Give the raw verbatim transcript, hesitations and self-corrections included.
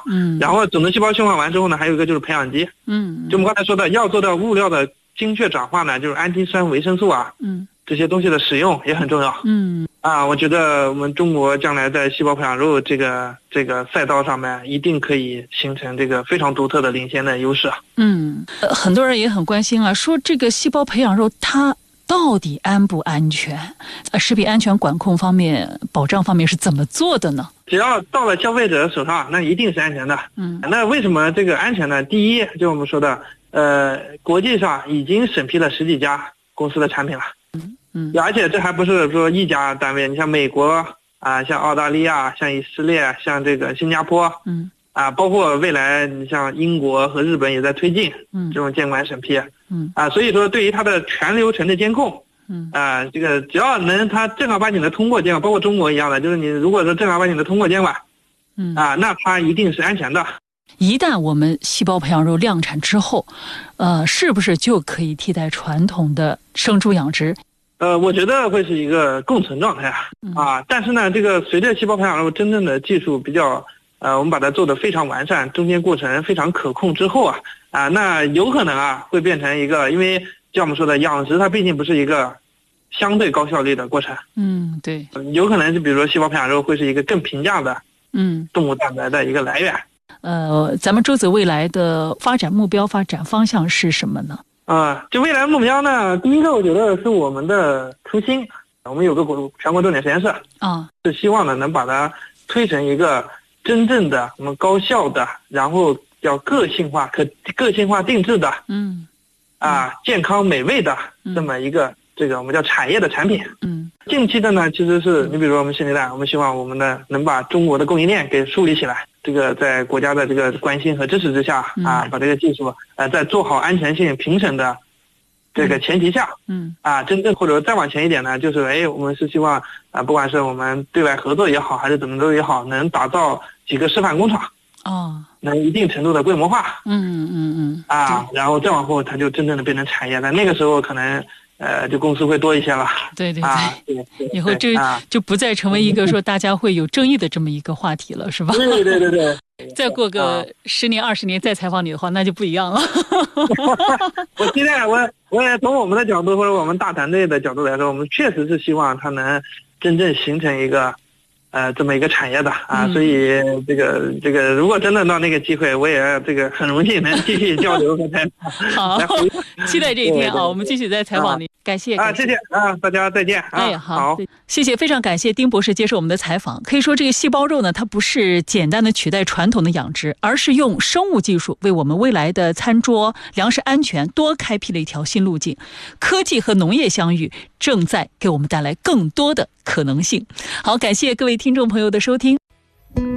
嗯，然后种子细胞驯化完之后呢，还有一个就是培养基。嗯，就我们刚才说的，要做到物料的精确转化呢，就是氨基酸、维生素啊，嗯，这些东西的使用也很重要。嗯，啊，我觉得我们中国将来在细胞培养肉这个这个赛道上面，一定可以形成这个非常独特的领先的优势。 嗯，呃、很多人也很关心啊，说这个细胞培养肉它到底安不安全？呃，食品安全管控方面、保障方面是怎么做的呢？ 只要到了消费者手上，那一定是安全的。嗯，那为什么这个安全呢？第一，就我们说的，呃，国际上已经审批了十几家公司的产品了。嗯嗯，而且这还不是说一家单位，你像美国啊、呃，像澳大利亚、像以色列、像这个新加坡，嗯，啊，包括未来你像英国和日本也在推进，嗯，这种监管审批，嗯，啊，所以说对于它的全流程的监控。嗯啊，这个只要能它正儿八经的通过监管，包括中国一样的，就是你如果说正儿八经的通过监管，嗯啊，那它一定是安全的。 一旦我们细胞培养肉量产之后，呃，是不是就可以替代传统的生猪养殖？ 呃，我觉得会是一个共存状态啊。嗯、啊，但是呢，这个随着细胞培养肉真正的技术比较，呃，我们把它做得非常完善，中间过程非常可控之后啊，啊，那有可能啊会变成一个，因为像我们说的养殖，它毕竟不是一个相对高效率的过程。 嗯，对， 有可能就比如说细胞培养肉会是一个更平价的，嗯，动物蛋白的一个来源。 呃，咱们舟子未来的发展目标、发展方向是什么呢？ 啊、呃，就未来目标呢，第一个我觉得是我们的初心，我们有个国全国重点实验室啊，是希望呢能把它推成一个真正的我们高效的，然后要个性化、可个性化定制的，嗯。啊，健康美味的这么一个、嗯、这个我们叫产业的产品。嗯，近期的呢，其实是你比如说我们新一代，我们希望我们的能把中国的供应链给树立起来。这个在国家的这个关心和支持之下，嗯、啊，把这个技术呃在做好安全性评审的这个前提下，嗯，啊，真正或者再往前一点呢，就是哎，我们是希望啊，不管是我们对外合作也好，还是怎么着也好，能打造几个示范工厂。哦，能一定程度的规模化，嗯嗯嗯，啊，然后再往后，它就真正的变成产业了。那个时候可能，呃，就公司会多一些了。 对对对，啊、对对对以后这、啊、就不再成为一个说大家会有争议的这么一个话题了，是吧？ 对对对对。 再过个十年、二十年再采访你的话，那就不一样了。 我现在我我也从我们的角度或者我们大团队的角度来说，我们确实是希望它能真正形成一个。呃，这么一个产业的啊，嗯、所以这个这个，如果真的到那个机会，我也这个很荣幸能继续交流和采访。 好，期待这一天啊，我们继续再采访您。感谢啊，谢谢啊，大家再见啊。 哎，好，好谢谢，非常感谢丁博士接受我们的采访。可以说，这个细胞肉呢，它不是简单的取代传统的养殖，而是用生物技术为我们未来的餐桌粮食安全多开辟了一条新路径。科技和农业相遇，正在给我们带来更多的可能性。好，感谢各位听众朋友的收听。